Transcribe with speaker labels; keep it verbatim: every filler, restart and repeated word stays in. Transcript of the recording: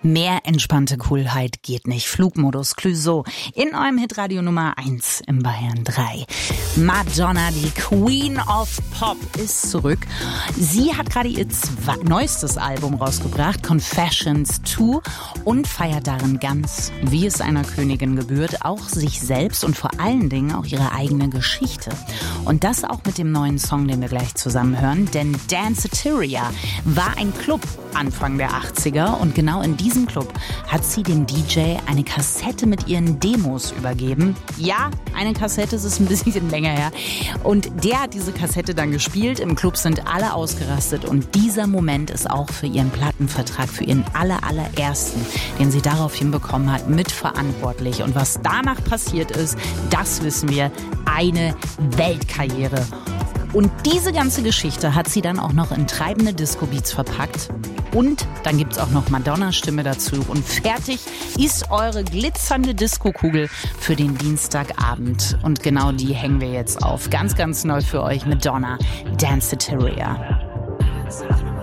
Speaker 1: Mehr entspannte Coolheit geht nicht. Flugmodus Clouseau in eurem Hitradio Nummer eins im Bayern drei. Madonna, die Queen of Pop, ist zurück. Sie hat gerade ihr neuestes Album rausgebracht, Confessions zwei, und feiert darin ganz, wie es einer Königin gebührt, auch sich selbst und vor allen Dingen auch ihre eigene Geschichte. Und das auch mit dem neuen Song, den wir gleich zusammen hören, denn Danceteria war ein Club Anfang der achtziger und genau in diesem Club hat sie dem D J eine Kassette mit ihren Demos übergeben. Ja, eine Kassette, es ist ein bisschen länger her. Und der hat diese Kassette dann gespielt. Im Club sind alle ausgerastet und dieser Moment ist auch für ihren Plattenvertrag, für ihren aller, allerersten, den sie daraufhin bekommen hat, mitverantwortlich. Und was danach passiert ist, das wissen wir, eine Weltkarriere. Und diese ganze Geschichte hat sie dann auch noch in treibende Disco-Beats verpackt. Und dann gibt's auch noch Madonnas Stimme dazu. Und fertig ist eure glitzernde Disco-Kugel für den Dienstagabend. Und genau die hängen wir jetzt auf. Ganz, ganz neu für euch, Madonna, Danceteria.